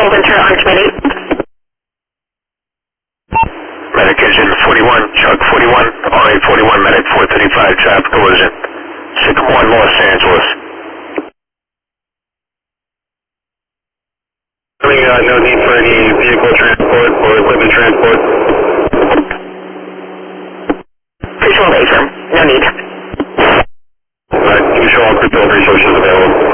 Ventura on 28. Medic engine 41, Chuck 41, RA 41, Medic 435, traffic collision. Sycamore, Los Angeles. No need for any vehicle transport or equipment transport. Visual affirm. No need. You show all crypto resources available.